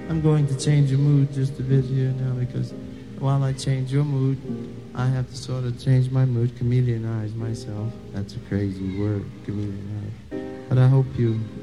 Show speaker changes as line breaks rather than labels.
I'm going to change your mood just a bit here now because while I change your mood, I have to sort of change my mood, chameleonize myself. That's a crazy word, chameleonize. But I hope you